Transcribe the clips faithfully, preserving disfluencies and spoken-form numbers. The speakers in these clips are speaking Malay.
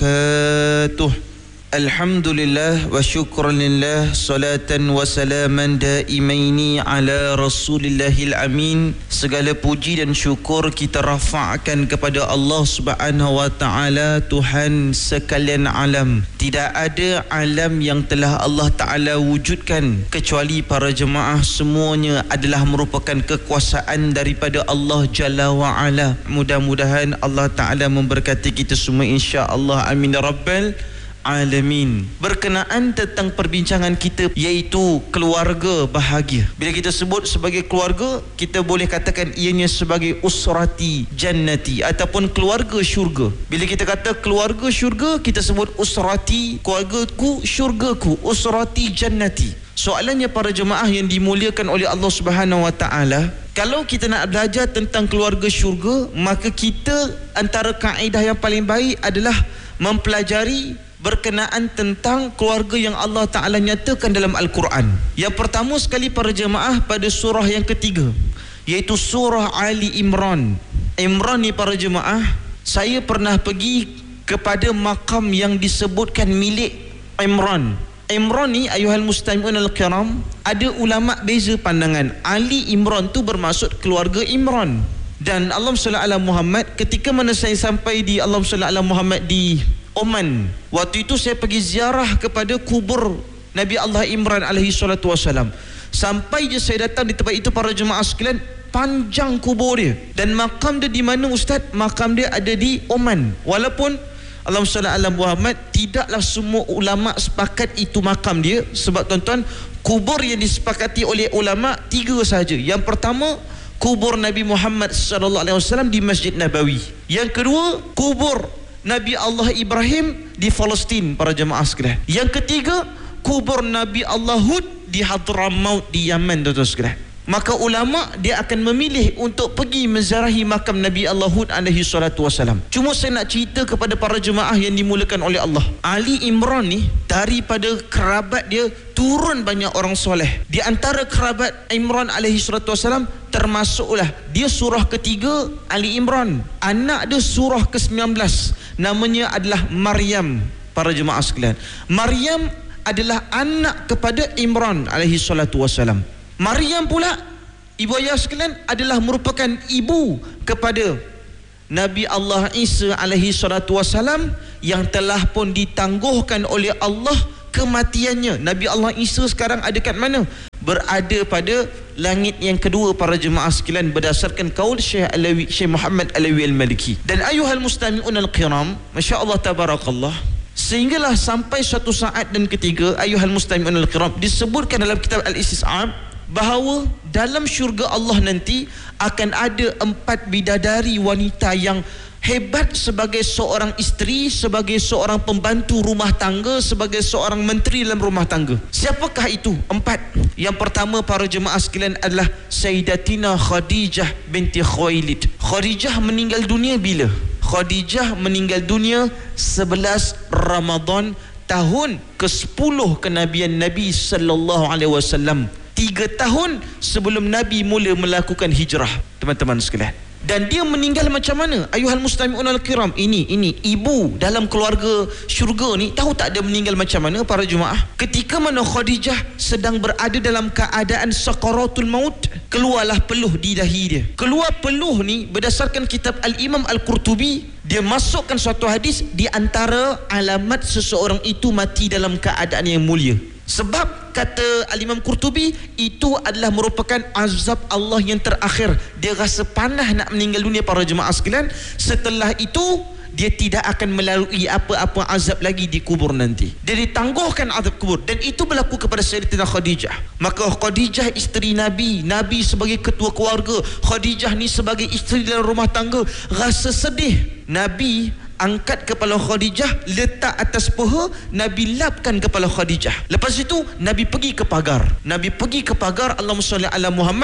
wabarakatuh. Alhamdulillah wa syukurillah, salatan wa salaman daimaini ala rasulillahil amin. Segala puji dan syukur kita rafa'kan kepada Allah subhanahu wa ta'ala, Tuhan sekalian alam. Tidak ada alam yang telah Allah ta'ala wujudkan kecuali para jemaah semuanya adalah merupakan kekuasaan daripada Allah Jalla wa'ala. Mudah-mudahan Allah ta'ala memberkati kita semua, insya-Allah, amin ya rabbal alamin. Berkenaan tentang perbincangan kita, iaitu keluarga bahagia. Bila kita sebut sebagai keluarga, kita boleh katakan ianya sebagai usrati jannati ataupun keluarga syurga. Bila kita kata keluarga syurga, kita sebut usrati, keluargaku syurgaku, usrati jannati. Soalannya para jemaah yang dimuliakan oleh Allah Subhanahu wa taala, kalau kita nak belajar tentang keluarga syurga, maka kita antara kaedah yang paling baik adalah mempelajari berkenaan tentang keluarga yang Allah Ta'ala nyatakan dalam Al-Quran. Yang pertama sekali para jemaah, pada surah yang ketiga, iaitu surah Ali Imran. Imran ni para jemaah, saya pernah pergi kepada makam yang disebutkan milik Imran. Imran ni, ayuhal mustami'un al-kiram, ada ulama beza pandangan. Ali Imran tu bermaksud keluarga Imran. Dan Allahumma salli ala Muhammad, ketika mana saya sampai di Allahumma salli ala Muhammad di Oman, waktu itu saya pergi ziarah kepada kubur Nabi Allah Imran alaihi salatu wasalam. Sampai je saya datang di tempat itu para jemaah sekalian, panjang kubur dia. Dan makam dia di mana ustaz? Makam dia ada di Oman. Walaupun Allahumma salli ala Muhammad, tidaklah semua ulama sepakat itu makam dia. Sebab tuan-tuan, kubur yang disepakati oleh ulama tiga sahaja. Yang pertama, kubur Nabi Muhammad sallallahu alaihi wasallam di Masjid Nabawi. Yang kedua, kubur Nabi Allah Ibrahim di Palestin para jemaah sekalian. Yang ketiga, kubur Nabi Allah Hud di Hadramaut di Yaman, tuan-tuan sekalian. Maka ulama dia akan memilih untuk pergi menziarahi makam Nabi Allah Hud alaihi salatu wasalam. Cuma saya nak cerita kepada para jemaah yang dimulakan oleh Allah, Ali Imran ni daripada kerabat dia turun banyak orang soleh. Di antara kerabat Imran alaihi salatu wasalam termasuklah dia surah ketiga Ali Imran. Anak dia surah ke sembilan belas, namanya adalah Maryam para jemaah sekalian. Maryam adalah anak kepada Imran alaihi salatu wasalam. Maryam pula, ibu ayah sekalian, adalah merupakan ibu kepada Nabi Allah Isa alaihi salatu wasalam, yang telah pun ditangguhkan oleh Allah kematiannya. Nabi Allah Isa sekarang ada kat mana? Berada pada langit yang kedua para jemaah sekalian, berdasarkan kaul Syekh Alawi, Syekh Muhammad Alawi Al-Maliki. Dan ayuhal mustami'un al-kiram, masya-Allah tabarakallah, sehinggalah sampai suatu saat dan ketiga, ayuhal mustami'un al-kiram, disebutkan dalam kitab Al-Istis'ab bahawa dalam syurga Allah nanti akan ada empat bidadari wanita yang hebat sebagai seorang isteri, sebagai seorang pembantu rumah tangga, sebagai seorang menteri dalam rumah tangga. Siapakah itu empat? Yang pertama para jemaah sekalian adalah Sayyidatina Khadijah binti Khuwailid. Khadijah meninggal dunia bila? Khadijah meninggal dunia sebelas Ramadan tahun ke sepuluh kenabian Nabi sallallahu alaihi wasallam. Tiga tahun sebelum Nabi mula melakukan hijrah, teman-teman sekalian. Dan dia meninggal macam mana? Ayuhal mustami'un al-kiram, ini ini ibu dalam keluarga syurga ni, tahu tak dia meninggal macam mana para jemaah? Ketika mana Khadijah sedang berada dalam keadaan sakaratul maut, keluarlah peluh di dahi dia. Keluar peluh ni berdasarkan kitab Al-Imam Al-Qurtubi, dia masukkan suatu hadis di antara alamat seseorang itu mati dalam keadaan yang mulia. Sebab kata Al-Imam Qurtubi, itu adalah merupakan azab Allah yang terakhir. Dia rasa panah nak meninggal dunia para jemaah sekalian. Setelah itu dia tidak akan melalui apa-apa azab lagi di kubur nanti. Dia ditangguhkan azab kubur. Dan itu berlaku kepada Sayyidatina Khadijah. Maka Khadijah isteri Nabi, Nabi sebagai ketua keluarga, Khadijah ni sebagai isteri dalam rumah tangga, rasa sedih. Nabi angkat kepala Khadijah, letak atas paha, Nabi lapkan kepala Khadijah. Lepas itu Nabi pergi ke pagar. Nabi pergi ke pagar, Allahumma salli ala Muhammad,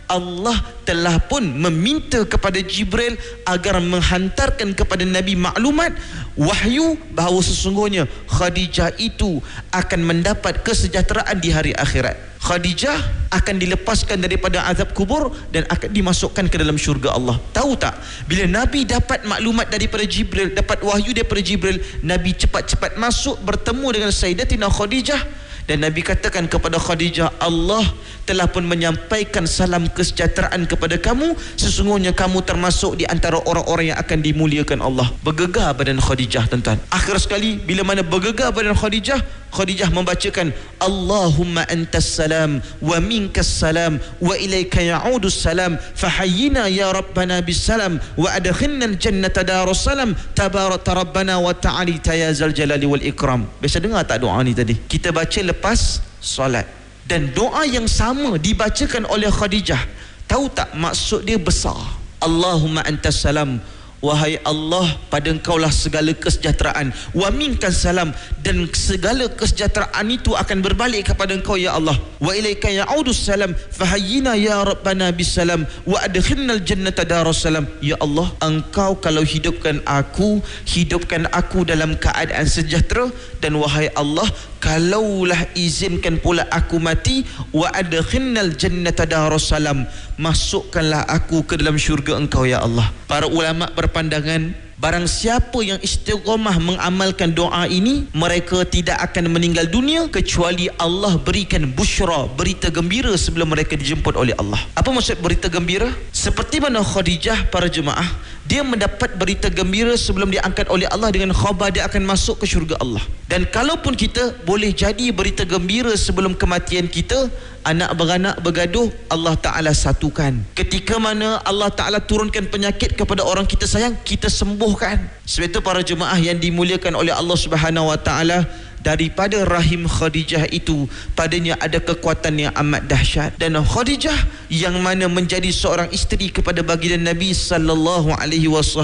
Allah telah pun meminta kepada Jibril agar menghantarkan kepada Nabi maklumat wahyu bahawa sesungguhnya Khadijah itu akan mendapat kesejahteraan di hari akhirat. Khadijah akan dilepaskan daripada azab kubur dan akan dimasukkan ke dalam syurga Allah. Tahu tak, bila Nabi dapat maklumat daripada Jibril, dapat wahyu daripada Jibril, Nabi cepat-cepat masuk bertemu dengan Sayyidatina Khadijah. Dan Nabi katakan kepada Khadijah, Allah telah pun menyampaikan salam kesejahteraan kepada kamu. Sesungguhnya kamu termasuk di antara orang-orang yang akan dimuliakan Allah. Bergegar badan Khadijah, tuan-tuan. Akhir sekali, bila mana bergegar badan Khadijah, Khadijah membacakan Allahumma antas salam wa minkas salam wa ilaika ya'udus salam fahayyina ya rabbana bis salam wa adkhilna al-jannata darus salam tabarakta rabbana wa ta'alita ya zal jalali wal ikram. Biasa dengar tak doa ni tadi? Kita baca lepas solat, dan doa yang sama dibacakan oleh Khadijah. Tahu tak maksud dia besar? Allahumma antas salam, wahai Allah, pada engkaulah segala kesejahteraan, wa minkas salam, dan segala kesejahteraan itu akan berbalik kepada engkau ya Allah, wa ilaika ya'udus salam fahayyina ya rabbana bis salam wa adkhilnal jannata darus salam. Ya Allah, engkau kalau hidupkan aku, hidupkan aku dalam keadaan sejahtera, dan wahai Allah, kalaulah izinkan pula aku mati, wa adkhilnal jannata darus salam, masukkanlah aku ke dalam syurga engkau ya Allah. Para ulama berpandangan, barang siapa yang istiqamah mengamalkan doa ini, mereka tidak akan meninggal dunia kecuali Allah berikan busyra, berita gembira sebelum mereka dijemput oleh Allah. Apa maksud berita gembira? Seperti mana Khadijah, para jemaah, dia mendapat berita gembira sebelum diangkat oleh Allah dengan khabar dia akan masuk ke syurga Allah. Dan kalaupun kita boleh jadi berita gembira sebelum kematian kita, anak beranak bergaduh, Allah Ta'ala satukan. Ketika mana Allah Ta'ala turunkan penyakit kepada orang kita sayang, kita sembuhkan. Sebab itu para jemaah yang dimuliakan oleh Allah Subhanahu Wa Ta'ala, daripada rahim Khadijah itu padanya ada kekuatan yang amat dahsyat. Dan Khadijah yang mana menjadi seorang isteri kepada baginda Nabi sallallahu alaihi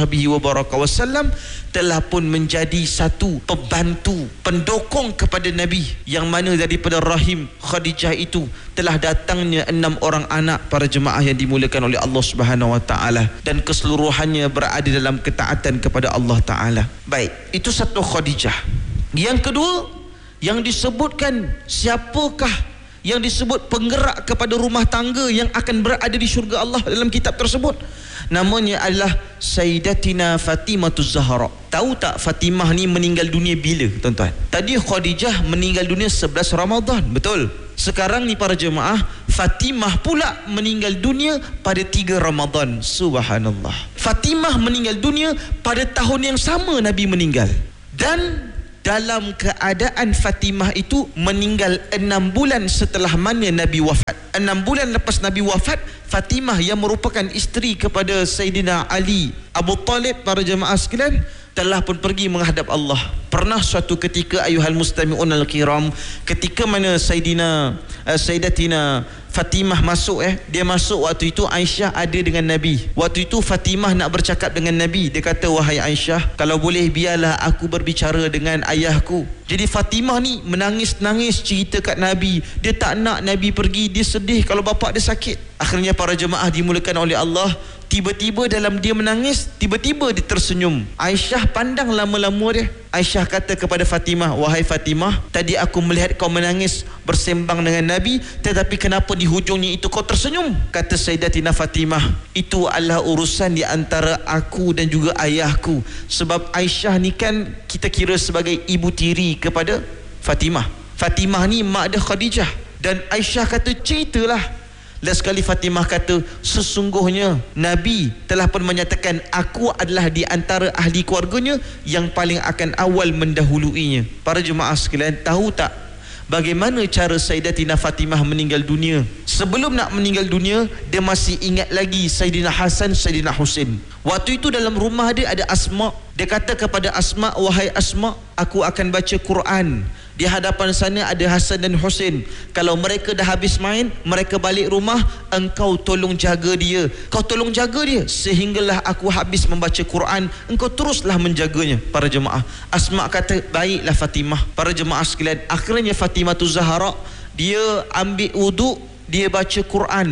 wasallam telah pun menjadi satu pembantu, pendokong kepada Nabi, yang mana daripada rahim Khadijah itu telah datangnya enam orang anak, para jemaah yang dimuliakan oleh Allah Subhanahu Wa Ta'ala, dan keseluruhannya berada dalam ketaatan kepada Allah Ta'ala. Baik, itu satu Khadijah. Yang kedua, yang disebutkan siapakah yang disebut penggerak kepada rumah tangga yang akan berada di syurga Allah dalam kitab tersebut? Namanya adalah Sayyidatina Fatimah Zahra. Tahu tak Fatimah ni meninggal dunia bila, tuan-tuan? Tadi Khadijah meninggal dunia sebelas Ramadan, betul? Sekarang ni para jemaah, Fatimah pula meninggal dunia pada tiga Ramadan. Subhanallah. Fatimah meninggal dunia pada tahun yang sama Nabi meninggal. Dan dalam keadaan Fatimah itu meninggal enam bulan setelah mana Nabi wafat. Enam bulan lepas Nabi wafat, Fatimah yang merupakan isteri kepada Sayyidina Ali Abu Talib, para jemaah sekalian, telah pun pergi menghadap Allah. Pernah suatu ketika, ayuhal mustami'un al-kiram, ketika mana Sayyidina uh, Sayyidatina Fatimah masuk eh dia masuk waktu itu Aisyah ada dengan Nabi. Waktu itu Fatimah nak bercakap dengan Nabi. Dia kata, wahai Aisyah, kalau boleh biarlah aku berbicara dengan ayahku. Jadi Fatimah ni menangis-nangis cerita kat Nabi. Dia tak nak Nabi pergi, dia sedih kalau bapak dia sakit. Akhirnya para jemaah dimuliakan oleh Allah, tiba-tiba dalam dia menangis, tiba-tiba dia tersenyum. Aisyah pandang lama-lama dia. Aisyah kata kepada Fatimah, wahai Fatimah, tadi aku melihat kau menangis bersembang dengan Nabi, tetapi kenapa di hujungnya itu kau tersenyum? Kata Sayyidatina Fatimah, itu adalah urusan di antara aku dan juga ayahku. Sebab Aisyah ni kan kita kira sebagai ibu tiri kepada Fatimah. Fatimah ni mak dia Khadijah. Dan Aisyah kata, ceritalah. Last sekali Fatimah kata, sesungguhnya Nabi telah pun menyatakan aku adalah di antara ahli keluarganya yang paling akan awal mendahuluinya. Para jemaah sekalian, tahu tak bagaimana cara Sayyidatina Fatimah meninggal dunia? Sebelum nak meninggal dunia, dia masih ingat lagi Sayyidina Hasan, Sayyidina Husain. Waktu itu dalam rumah dia ada Asma. Dia kata kepada Asma, wahai Asma, aku akan baca Quran. Di hadapan sana ada Hasan dan Husain. Kalau mereka dah habis main, mereka balik rumah, engkau tolong jaga dia. Kau tolong jaga dia sehinggalah aku habis membaca Quran. Engkau teruslah menjaganya. Para jemaah, Asma kata, baiklah Fatimah. Para jemaah sekalian, akhirnya Fatimah Zahra, dia ambil wuduk, dia baca Quran.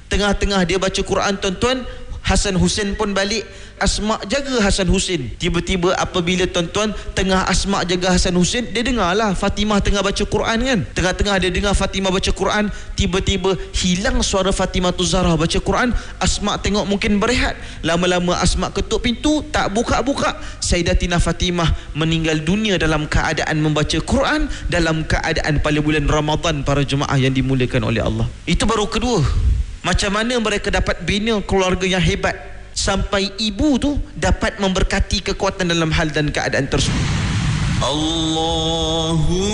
Tengah-tengah dia baca Quran, tuan-tuan, Hasan Hussein pun balik. Asma jaga Hasan Hussein. Tiba-tiba apabila tuan-tuan tengah Asma jaga Hasan Hussein, dia dengarlah Fatimah tengah baca Quran kan. Tengah-tengah dia dengar Fatimah baca Quran, tiba-tiba hilang suara Fatimah tu Zahra baca Quran. Asma tengok mungkin berehat. Lama-lama Asma ketuk pintu, tak buka-buka. Sayyidatina Fatimah meninggal dunia dalam keadaan membaca Quran, dalam keadaan pada bulan Ramadan para jemaah yang dimuliakan oleh Allah. Itu baru kedua. Macam mana mereka dapat bina keluarga yang hebat sampai ibu tu dapat memberkati kekuatan dalam hal dan keadaan tersebut. Allahu